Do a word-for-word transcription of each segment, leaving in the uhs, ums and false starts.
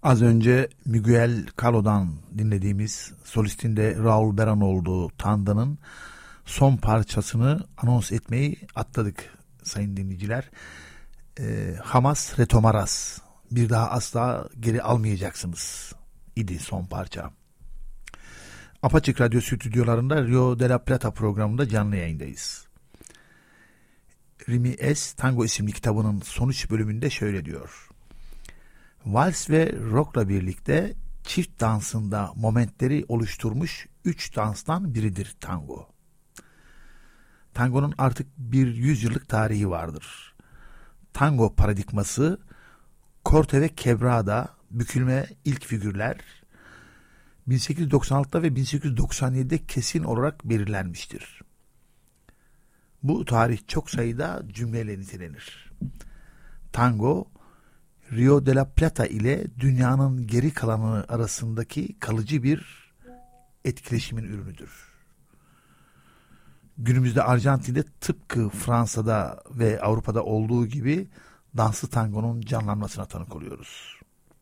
Az önce Miguel Caló'dan dinlediğimiz, solistin de Raul Beran olduğu Tanda'nın son parçasını anons etmeyi atladık sayın dinleyiciler. E, Hamas retomaras, bir daha asla geri almayacaksınız idi son parça. Apaçık Radyo stüdyolarında Rio de la Plata programında canlı yayındayız. Rimi S. Tango isimli kitabının sonuç bölümünde şöyle diyor. Vals ve rock'la birlikte çift dansında momentleri oluşturmuş üç danstan biridir tango. Tangonun artık bir yüzyıllık tarihi vardır. Tango paradigması, corte ve quebrada, bükülme ilk figürler bin sekiz yüz doksan altıda ve bin sekiz yüz doksan yedide kesin olarak belirlenmiştir. Bu tarih çok sayıda cümleyle nitelenir. Tango, Rio de la Plata ile dünyanın geri kalanı arasındaki kalıcı bir etkileşimin ürünüdür. Günümüzde Arjantin'de tıpkı Fransa'da ve Avrupa'da olduğu gibi danslı tangonun canlanmasına tanık oluyoruz.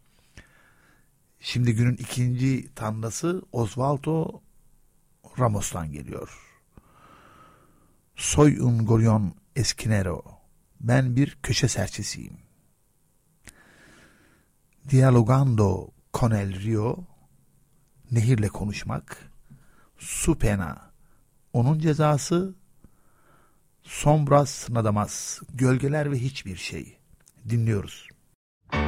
Şimdi günün ikinci tandası Osvaldo Ramos'tan geliyor. Soy un gorrión esquinero. Ben bir köşe serçesiyim. Dialogando con el río, nehirle konuşmak. Su pena, onun cezası. Sombras nada más, gölgeler ve hiçbir şey. Dinliyoruz.